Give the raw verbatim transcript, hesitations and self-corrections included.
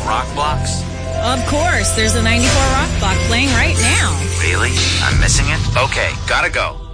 rock blocks? Of course, there's a ninety-four rock block playing right now. Really? I'm missing it? Okay, gotta go.